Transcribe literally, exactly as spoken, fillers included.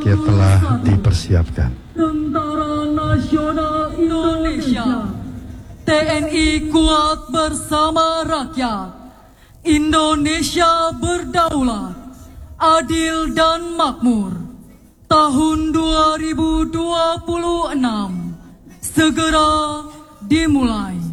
parkir telah dipersiapkan. Tentara Nasional Indonesia, T N I kuat bersama rakyat. Indonesia berdaulat, adil dan makmur. Tahun dua ribu dua puluh enam segera dimulai.